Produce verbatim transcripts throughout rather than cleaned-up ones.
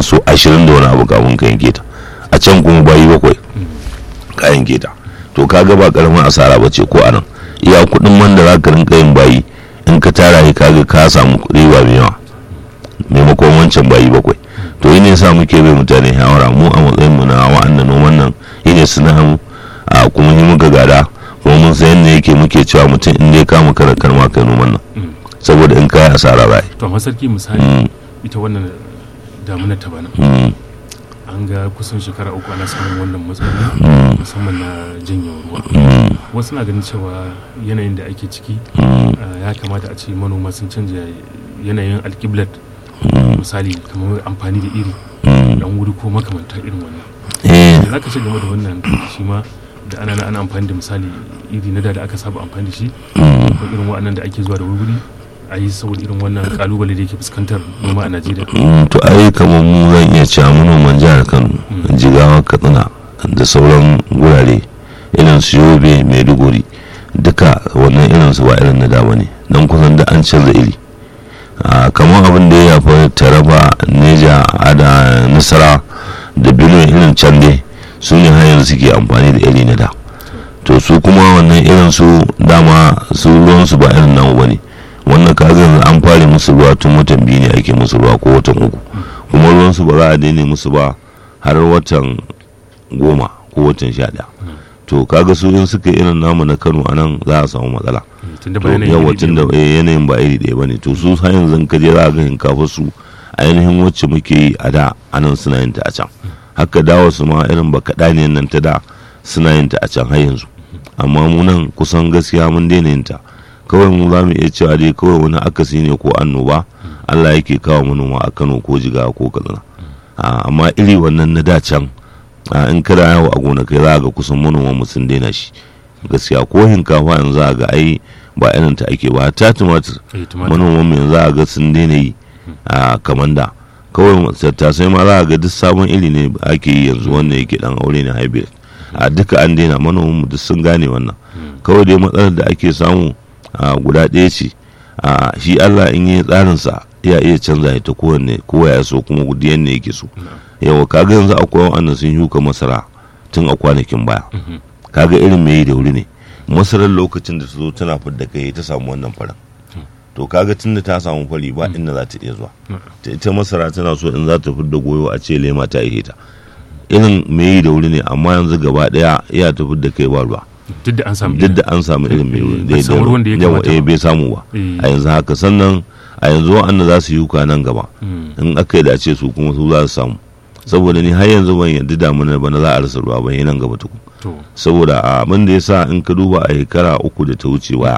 so ashirin da wani abu kafin ka yanke ta, a can kuma bayi bakwai ka yanke ta. To kaga ba karamin asara ba ce ko anan iya kuɗin man da za ka rinka yin bayi in ka tara shi kaga ka samu riba mai yawa maimakon wancan bayi bakwai. To yi ne sa muke bai mutane shawara mu a matsayin mu na wa'annan noman nan yi ne suna mu a kuma yi muka gada kuma mun san yadda yake muke cewa mutum in dai kama kara karma kai noman nan saboda in kai asara rai. To amma sarki misali ita wannan damuna ta bana an ga kusan shekara uku ana samun wannan matsaloli musamman na janyo ruwa. Wasu na ganin cewa yanayin da ake ciki ya kamata a ce manoma sun canja yanayin alƙiblar misali kamar amfani da iri dan wuri ko makamantar irin wannan. Za ka ce game da wannan shi ma da ana ana amfani da misali iri na da da aka saba amfani da shi ko irin waɗannan da ake zuwa da wuri a yi saboda irin wannan kalubale da yake fuskantar noma a Najeriya. To ai kamar mu zan iya cewa manoman jihar Kano, Jigawa, Katsina da sauran gurare irin su Yobe, Maiduguri duka wannan irin su ba irin na da bane dan kusan da an canza iri. Kamar abin da ya yafi Taraba, Neja, Ada, Nasara da Benue irin can dai su ne har yanzu suke amfani da iri na da. To su kuma wannan irin su dama su ruwan su ba irin namu bane. Wannan kaga an fara musu ruwa tun watan biyu ne ake musu ruwa ko watan uku, kuma ruwan su ba za a daina musu ba har watan goma ko watan sha ɗaya. To kaga su in suka irin namu na Kano anan za a samu matsala. Yawa tun da yanayin ba iri ɗaya bane. To su har yanzu ka je za a ga hinkafa su ainihin wacce muke yi a da anan suna yin ta a can. Haka dawo su ma irin ba kaɗaniyan nan ta da suna yin ta a can har yanzu. Amma mu nan kusan gaskiya mun daina yin ta. Kawai mu za mu iya cewa dai kawai wani akasi ne ko annoba Allah yake kawo manoma a Kano ko Jigawa ko Katsina. Amma iri wannan na da can in kada yawo a gonakai za a ga kusan manoman mu sun daina shi gaskiya. Ko hinkafa yanzu za a ga ai ba irin ta ake ba, ta tumatir manoman mu yanzu za a ga sun daina yi kamar da. Kawai tattasai ma za a ga duk sabon iri ne ake yi yanzu wanda yake dan aure ne hybrid. A duka an daina, manoman mu duk sun gane wannan. Kawai dai matsalar da ake samu guda ɗaya ce, shi Allah in yi tsarinsa ya iya canza ta kowanne kowa ya so kuma gudiyan ne yake so. Yawa kaga yanzu akwai wa'annan sun shuka masara tun a kwanakin baya, kaga irin mai da wuri ne masarar lokacin da ta zo tana fidda kai ta samu wannan farin. To kaga tun da ta samu fari ba inda za ta iya zuwa. Ta ita masara tana so in za ta fidda goyo a ce lema ta ihe ta, irin mai da wuri ne, amma yanzu gaba ɗaya iya ta fidda kai ba ruwa. Duk da an samu duk da an samu irin mai ruwan da ya kamata bai samu ba a yanzu haka. Sannan a yanzu wa'anda za su yi yuka nan gaba in aka yi dace su kuma su za su samu, saboda ni har yanzu ban yadda damuna ba na za a rasa ruwa ban yi nan gaba tukun. Saboda abin da ya sa in ka duba a shekara uku da ta wuce waya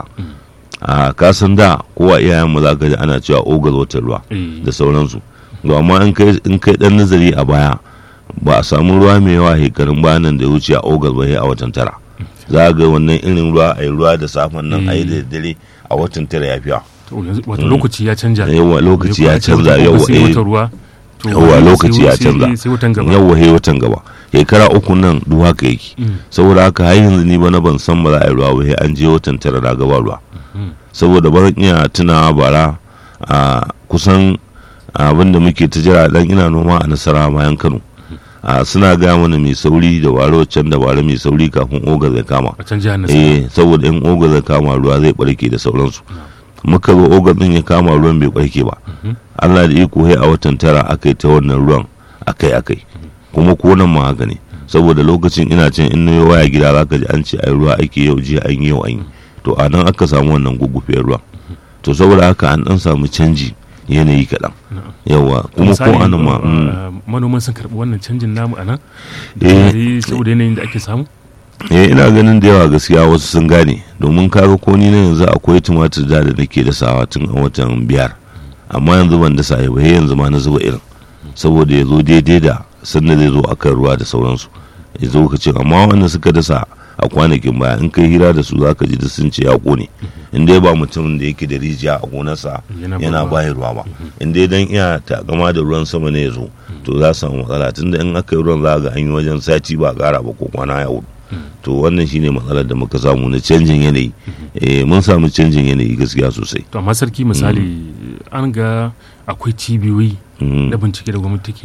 a kasan da kowa iyayen mu za ka ji ana cewa ogal watan ruwa da sauransu. Amma in kai dan nazari a baya ba a samu ruwa mai yawa shekarun bayan nan da ya wuce a ogal ba a watan tara. Za ga wannan irin ruwa a yi ruwa da safen nan a yi da dare a watan tara ya fiya. Wato lokaci ya canja. Yawa lokaci ya canza. Yawa yawa lokaci ya canza. Yawa he watan gaba. Shekara uku nan duk haka yake. Saboda haka har yanzu ni bana ban san ba za a yi ruwa ba sai an je watan tara na gaba ruwa. Saboda ban iya tunawa bara a kusan abin da muke ta jira dan ina noma a Nasarawa bayan Kano. Uh, suna gaya mana mai sauri da waro can da waro mai sauri kafin ogar zai kama eh saboda in ogar zai kama ruwa zai barke da sauransu. Muka zo ogar din ya kama ruwan bai barke ba. Allah da iko a watan tara akai ta wannan ruwan akai akai kuma ko nan ma haka ne, saboda lokacin ina can in nayi waya gida zaka ji an ce ai ruwa ake yau jiya an yi yau an yi, to a nan aka samu wannan gugufiyar ruwan. To saboda haka an dan samu canji yanayi kaɗan. Yawa kuma ko anan ma manoman sun karɓi wannan canjin namu a nan saboda yanayin da ake samu. Eh ina ganin da yawa gaskiya wasu sun gane, domin kaga ko ni na yanzu akwai tumatir da da nake dasawa tun a watan biyar, amma yanzu ban dasa ba yanzu ma na zuba irin saboda ya zo daidai da sanda zai zo akan ruwa da sauransu ya zo ka ce. Amma wanda suka dasa a kwanakin baya in kai hira da su zaka ji da sun ce ya kone, in dai ba mutumin da yake da rijiya a gonarsa yana bayarwa ba, in dai dan iya takama da ruwan sama ne ya zo to za su samu matsala, tunda in aka yi ruwan za ga an yi wajen sati ba ƙara ba ko kwana ya hudu. To wannan shine matsalar da muka samu na canjin yanayi. Eh mun samu canjin yanayi gaskiya sosai. To amma sarki misali an ga akwai cibiyoyi na bincike da gwamnati take